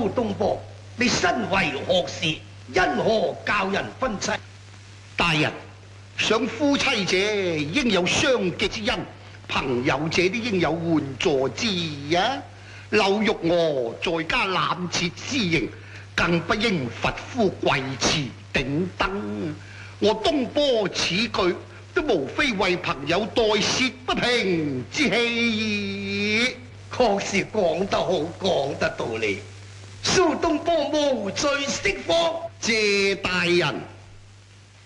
蘇東坡，你身為學士，因何教人分妻？ 大人，想夫妻者應有相極之恩，朋友者都應有援助之義啊！柳玉娥在家濫設私刑，更不應罰夫貴祠頂燈。我東坡此句都無非為朋友代泄不平之氣。 確是講得好，講得道理。蘇東坡無罪釋放。 謝大人。